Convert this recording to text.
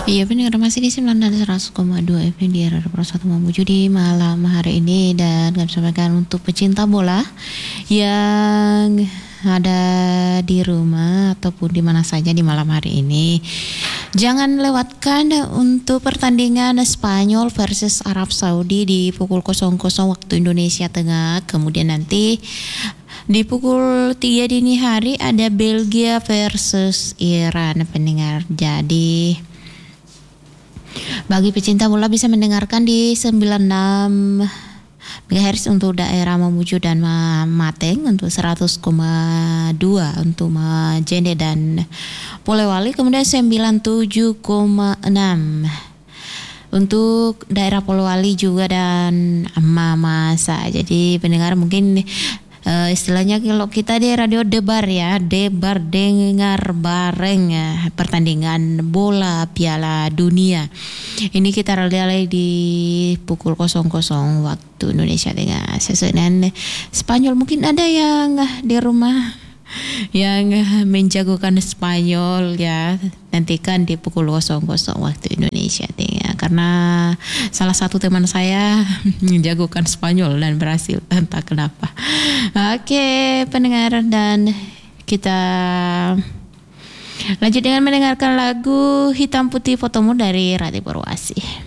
Iya benar, masih di 91,2 FM di era Satu Mamuju di malam hari ini, dan kami sampaikan untuk pecinta bola yang ada di rumah ataupun di mana saja di malam hari ini, jangan lewatkan untuk pertandingan Spanyol versus Arab Saudi di pukul 00 waktu Indonesia Tengah. Kemudian nanti di pukul 3 dini hari ada Belgia versus Iran pendengar. Jadi bagi pecinta bola bisa mendengarkan di 96 MHz untuk daerah Mamuju dan Mateng, untuk 100,2 untuk Majene dan Polewali, kemudian 97,6 untuk daerah Polewali juga dan Mamasa. Jadi pendengar mungkin istilahnya kalau kita di radio debar ya, debar dengar bareng ya, pertandingan bola Piala Dunia. Ini kita relay di pukul 00 waktu Indonesia Tengah. Sesuai Spanyol, mungkin ada yang di rumah yang menjagokan Spanyol ya, nantikan di pukul 00 waktu Indonesia Tengah, karena salah satu teman saya menjagokan Spanyol dan berhasil entah kenapa. Oke pendengar, dan kita lanjut dengan mendengarkan lagu Hitam Putih Fotomu dari Rati Purwasih.